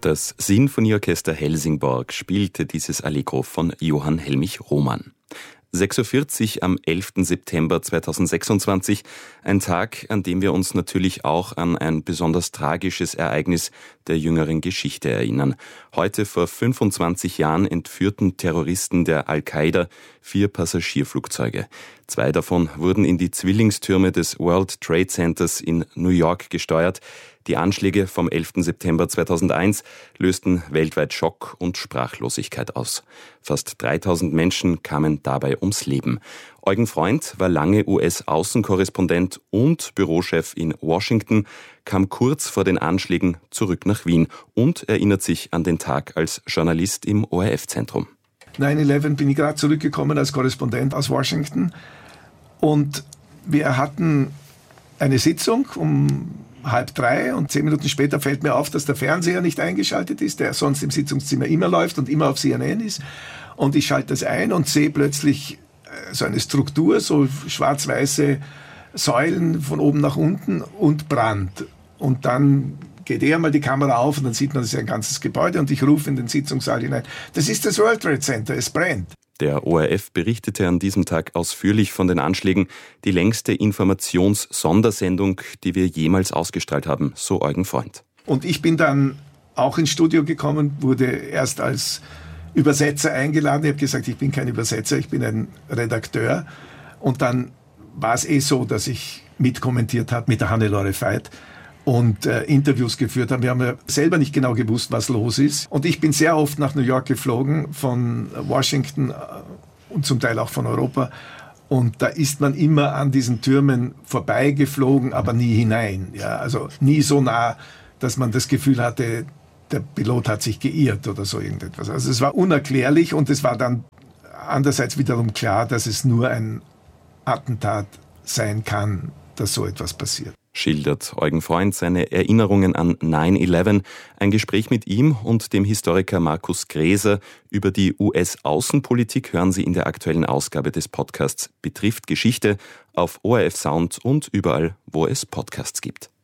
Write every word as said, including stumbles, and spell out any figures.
Das Sinfonieorchester Helsingborg spielte dieses Allegro von Johann Helmich Roman. sechs Uhr vierzig am elften September zweitausendsechsundzwanzig, ein Tag, an dem wir uns natürlich auch an ein besonders tragisches Ereignis der jüngeren Geschichte erinnern. Heute vor fünfundzwanzig Jahren entführten Terroristen der Al-Qaida vier Passagierflugzeuge. Zwei davon wurden in die Zwillingstürme des World Trade Centers in New York gesteuert. Die Anschläge vom elften September zweitausendeins lösten weltweit Schock und Sprachlosigkeit aus. Fast dreitausend Menschen kamen dabei ums Leben. Eugen Freund war lange U S-Außenkorrespondent und Bürochef in Washington, kam kurz vor den Anschlägen zurück nach Wien und erinnert sich an den Tag als Journalist im O R F-Zentrum. neun elf bin ich gerade zurückgekommen als Korrespondent aus Washington und wir hatten eine Sitzung um halb drei und zehn Minuten später fällt mir auf, dass der Fernseher nicht eingeschaltet ist, der sonst im Sitzungszimmer immer läuft und immer auf C N N ist. Und ich schalte das ein und sehe plötzlich so eine Struktur, so schwarz-weiße Säulen von oben nach unten und Brand. Und dann geht eher mal die Kamera auf und dann sieht man, das ist ein ganzes Gebäude und ich rufe in den Sitzungssaal hinein, das ist das World Trade Center, es brennt. Der O R F berichtete an diesem Tag ausführlich von den Anschlägen, die längste Informations-Sondersendung, die wir jemals ausgestrahlt haben, so Eugen Freund. Und ich bin dann auch ins Studio gekommen, wurde erst als Übersetzer eingeladen. Ich habe gesagt, ich bin kein Übersetzer, ich bin ein Redakteur. Und dann war es eh so, dass ich mitkommentiert habe mit der Hannelore Veit und äh, Interviews geführt haben. Wir haben ja selber nicht genau gewusst, was los ist. Und ich bin sehr oft nach New York geflogen, von Washington äh, und zum Teil auch von Europa. Und da ist man immer an diesen Türmen vorbeigeflogen, aber nie hinein. Ja, also nie so nah, dass man das Gefühl hatte, der Pilot hat sich geirrt oder so irgendetwas. Also es war unerklärlich und es war dann andererseits wiederum klar, dass es nur ein Attentat sein kann, dass so etwas passiert. Schildert Eugen Freund seine Erinnerungen an neun elf. Ein Gespräch mit ihm und dem Historiker Markus Gräser über die U S-Außenpolitik hören Sie in der aktuellen Ausgabe des Podcasts Betrifft Geschichte auf O R F Sound und überall, wo es Podcasts gibt.